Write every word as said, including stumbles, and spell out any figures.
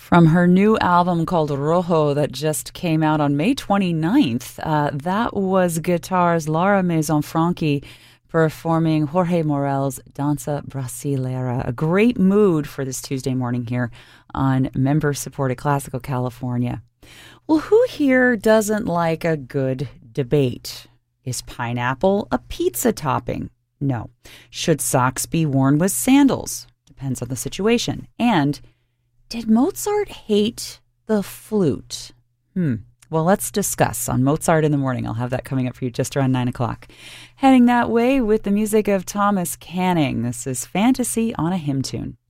From her new album called Rojo that just came out on May twenty-ninth, uh, that was guitar's Lara Maison-Franchi performing Jorge Morel's Danza Brasilera. A great mood for this Tuesday morning here on member-supported Classical California. Well, who here doesn't like a good debate? Is pineapple a pizza topping? No. Should socks be worn with sandals? Depends on the situation. And did Mozart hate the flute? Hmm. Well, let's discuss on Mozart in the Morning. I'll have that coming up for you just around nine o'clock. Heading that way with the music of Thomas Canning. This is Fantasy on a Hymn Tune.